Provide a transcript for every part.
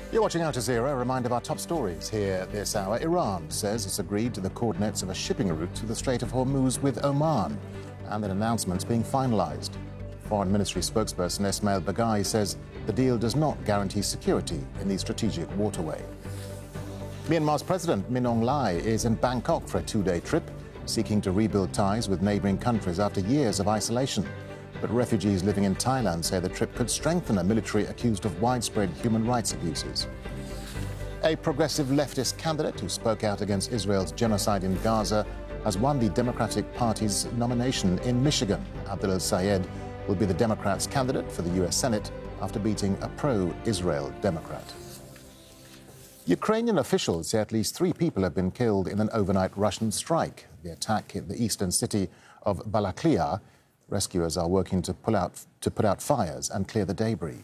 You're watching Al Jazeera. A reminder of our top stories here this hour. Iran says it's agreed to the coordinates of a shipping route through the Strait of Hormuz with Oman, and an announcement's being finalised. Foreign Ministry spokesperson Esmail Baghai says the deal does not guarantee security in the strategic waterway. Myanmar's President Min Aung Hlaing is in Bangkok for a two-day trip, seeking to rebuild ties with neighbouring countries after years of isolation. But refugees living in Thailand say the trip could strengthen a military accused of widespread human rights abuses. A progressive leftist candidate who spoke out against Israel's genocide in Gaza has won the Democratic Party's nomination in Michigan. Abdul El-Sayed will be the Democrats' candidate for the U.S. Senate after beating a pro-Israel Democrat. Ukrainian officials say at least 3 people have been killed in an overnight Russian strike. The attack hit the eastern city of Balaklia. Rescuers are working to put out fires and clear the debris.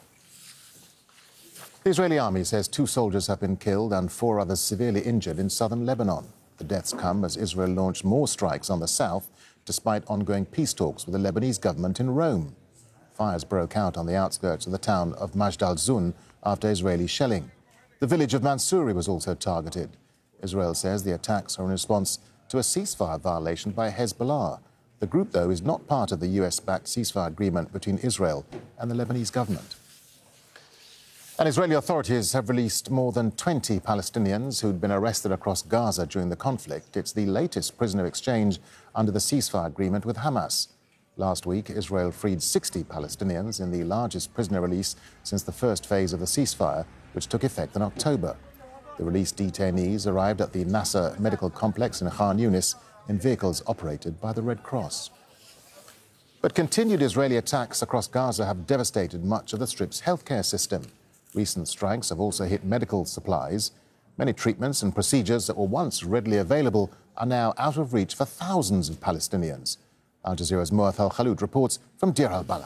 The Israeli army says 2 soldiers have been killed and 4 others severely injured in southern Lebanon. The deaths come as Israel launched more strikes on the south, despite ongoing peace talks with the Lebanese government in Rome. Fires broke out on the outskirts of the town of Majd al-Zun after Israeli shelling. The village of Mansouri was also targeted. Israel says the attacks are in response to a ceasefire violation by Hezbollah. The group, though, is not part of the US-backed ceasefire agreement between Israel and the Lebanese government. And Israeli authorities have released more than 20 Palestinians who'd been arrested across Gaza during the conflict. It's the latest prisoner exchange under the ceasefire agreement with Hamas. Last week, Israel freed 60 Palestinians in the largest prisoner release since the first phase of the ceasefire, which took effect in October. The released detainees arrived at the Nasser Medical Complex in Khan Yunis in vehicles operated by the Red Cross. But continued Israeli attacks across Gaza have devastated much of the Strip's healthcare system. Recent strikes have also hit medical supplies. Many treatments and procedures that were once readily available are now out of reach for thousands of Palestinians. Al Jazeera's Muath Al-Khaloud reports from Deir al-Balah.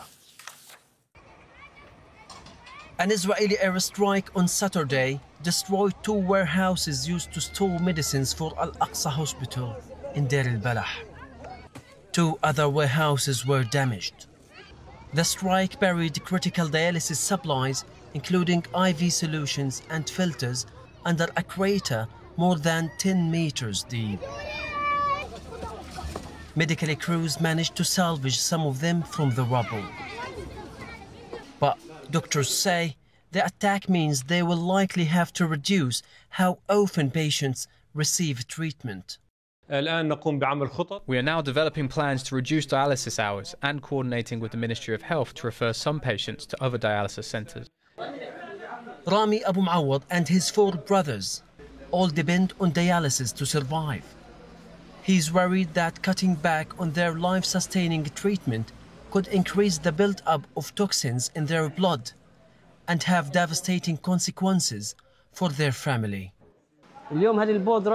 An Israeli airstrike on Saturday destroyed 2 warehouses used to store medicines for Al-Aqsa Hospital in Deir al-Balah. 2 other warehouses were damaged. The strike buried critical dialysis supplies, including IV solutions and filters, under a crater more than 10 meters deep. Medical crews managed to salvage some of them from the rubble. But doctors say the attack means they will likely have to reduce how often patients receive treatment. We are now developing plans to reduce dialysis hours and coordinating with the Ministry of Health to refer some patients to other dialysis centres. Rami Abu Muawad and his 4 brothers all depend on dialysis to survive. He's worried that cutting back on their life-sustaining treatment could increase the build-up of toxins in their blood and have devastating consequences for their family.